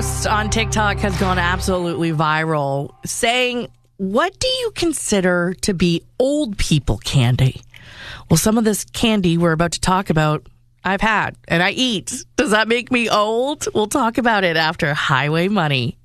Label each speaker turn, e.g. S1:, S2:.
S1: On TikTok has gone absolutely viral, saying, what do you consider to be old people candy? Well, some of this candy we're about to talk about, I've had and I eat. Does that make me old? We'll talk about it after Highway Money.